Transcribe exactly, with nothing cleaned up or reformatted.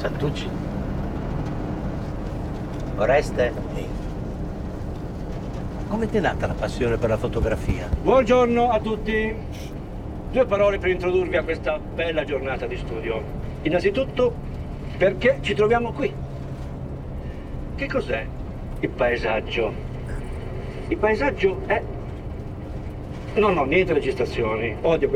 Santucci? Oreste? Ehi. Come ti è nata la passione per la fotografia? Buongiorno a tutti. Due parole per introdurvi a questa bella giornata di studio. Innanzitutto, perché ci troviamo qui? Che cos'è il paesaggio? Il paesaggio è... No, no, niente registrazioni. Odio